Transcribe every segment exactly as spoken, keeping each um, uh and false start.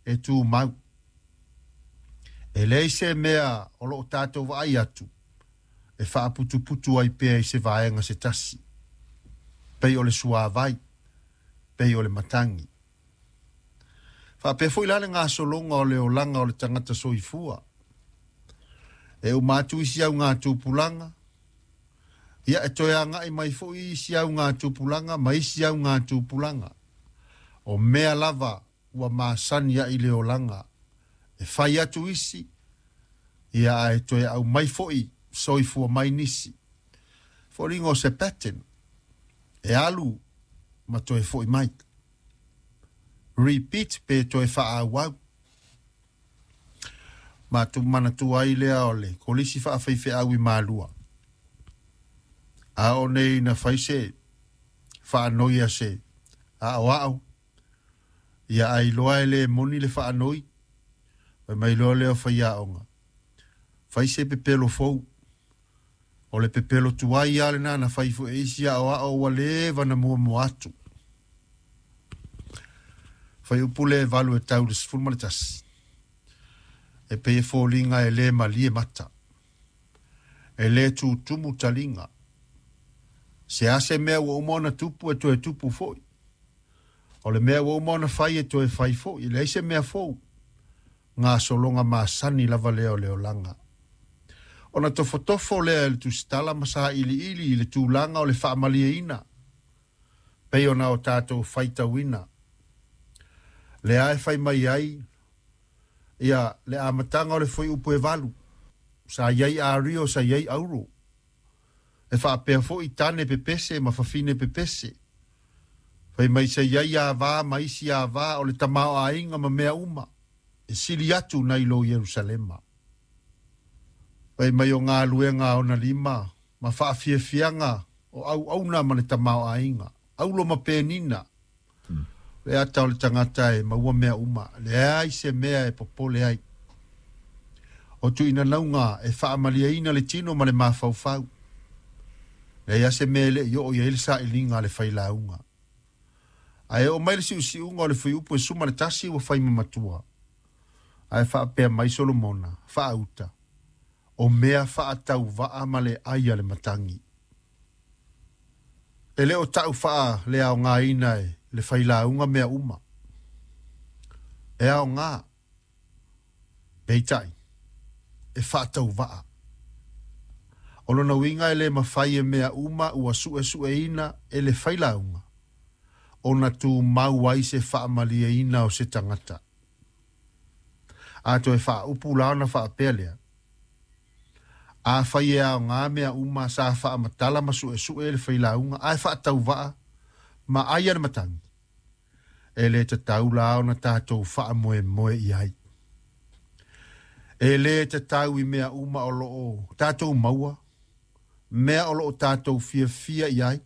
e tu mau. E lei se mea o lo tātou vai atu. E wha putu putu ai pēa i se vaenga se tasi. Pei o le sua vai. Pei o le matangi. Wha pēa fo ilale ngā solonga o le o langa o le tangata soifua. E o mātu isi au ngā tūpulanga. Ia e toi anga i mai fo isi au ngā tūpulanga, ma isi au ngā tūpulanga. O mea lava ua māsani ia i le o langa. E whai atu isi. Ia e toi au mai fo i soifua mai nisi. Fo ringo se pattern. E alu ma toi fo i mai. Repeat pe toi wha au au. Ma tu mana tu ai lea ole. Kolisi wha awhaife au i maalua. A o nei na whaise. Wha anoi a se. A o au. Ia ai loa ele moni le wha anoi. Vai mai loa leo whai a onga. Whaise pepelo fou. O le pepelo tuai ale na na whaifu e isi a o a o walewa na mua mua atu. Whai upule valu e tau le sifurma le tasi. E pe e fōlinga e le malie mata. E le tu tumu talinga. Se ase mea wa umona tupu e to e tupu foi. O le mea wa umona fai e to e fai foi. Le ise mea fou. Ngā solonga maa sani lava leo leo langa. Ona tofo tofo lea le tu stala masaha ili ili le tu langa o le wha amalia ina. Pei ona o tātou faita wina. Le ae fai mai ai. Ia le amatanga o le foi upu e valu. Sa iai a rio, sa iai auro. E wha apea fo i tane pepese, ma whawhine pepese. Whai mai sa iai a vā, ma isi a vā, o le tamao a inga ma mea uma. E sili atu na ilo Yerusalema. Whai mai o ngā luenga o na lima, ma wha fia fianga, o au au na ma le tamao a inga. Aulo ma penina. Hmm. Le ata o le tangata e maua mea uma. Le ai se mea e popole ai. O tu ina naunga e wha amalia ina le tino ma le mawhau fau. Le ia se mea le yo o ia ilsa ilinga le whaila unga. Ai o mai le si usi unga o le whi upu e suma le tasi o whai mamatua. Ai wha apea mai Solomona, wha auta. O mea wha atau waa ma le aia le matangi. E le o tau wha le au ngā ina e. Le whaila unga mea uma. E ao ngā. Peitai. E whaatau waa. Olo na winga e le mawhai e mea uma ua su e su e ina e le whaila unga. O na tu mau ai se whaamalia ina o se tangata. A to e wha upu lao na wha apelea. A whai e ao ngā mea uma sa wha amatala ma su e su e le whaila unga. A e whaatau waa. Ma aia na matangi. E le te tau lao na tātou wha moe moe i ai. E le te tau i mea uma o loo tātou maua. Mea o loo tātou fia fia i ai.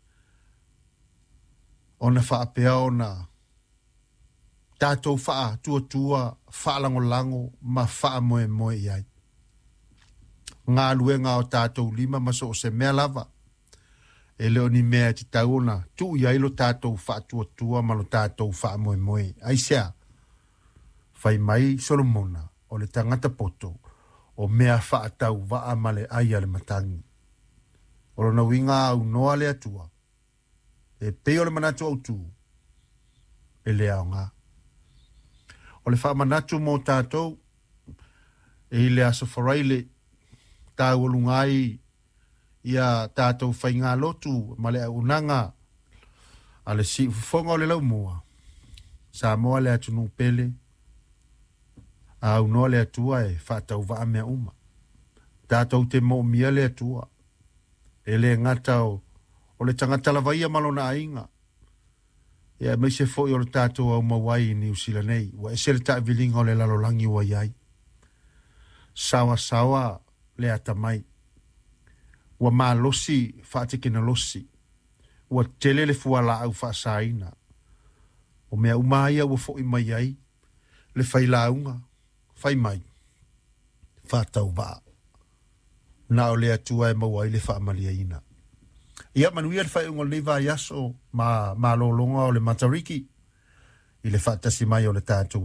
O na wha apea o na tātou wha tua tua, wha lango lango, ma wha moe moe i ai. Ngā luenga o tātou lima maso o se mea lava. E leo ni mea ti tauna, tu i ailo tātou wha tua tua, malo tātou wha moe moe. Aisea, whai mai Solomona, o le tangata poto, o mea wha atau waa male aia le matangi. O lona winga au noa le atua, e peo le manatu au tu, e le au ngā. O le wha manatu mo tātou, e le aso wharaile, tā walungai, ia tātou whai ngā lotu, ma le unanga, a le si ufonga o le lau mua. Sa moa le atu nuu pele, a unoa le atua e whātau waa mea uma. Tātou te mo mia le atua, e le ngata o, o le tangata la vaia malona ainga. Ia mai se fo o le tātou au mawai ni usila nei, wa e se le ta vilinga o le lalolangi wa iai. Sawa sawa le atamai. Wa ma losi whaatike na losi. Wa tele le fuala au whaasaina. O mea umaia wa fo i mai ai. Le whailaunga. Whai mai. Whaatau waa. Na o le atua e mawai le whaamalia ina. Ia manuia le whai unga le vai aso ma, ma lolonga o le matariki. I le whaatasi mai o le tātou.